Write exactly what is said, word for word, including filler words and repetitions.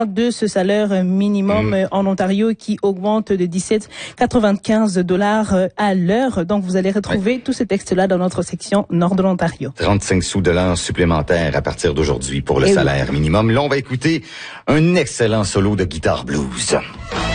de ce salaire minimum mmh. en Ontario qui augmente de dix-sept virgule quatre-vingt-quinze dollars à l'heure. Donc, vous allez retrouver oui. tous ces textes-là dans notre section Nord de l'Ontario. trente-cinq sous de l'heure supplémentaire à partir d'aujourd'hui pour le Et salaire oui. minimum. Là, on va écouter un excellent solo de guitare blues.